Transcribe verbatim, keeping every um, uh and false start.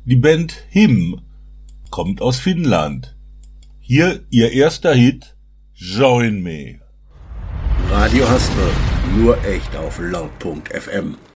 Die Band Him kommt aus Finnland. Hier ihr erster Hit, Join Me. Radio Hasper, nur echt auf laut punkt f m.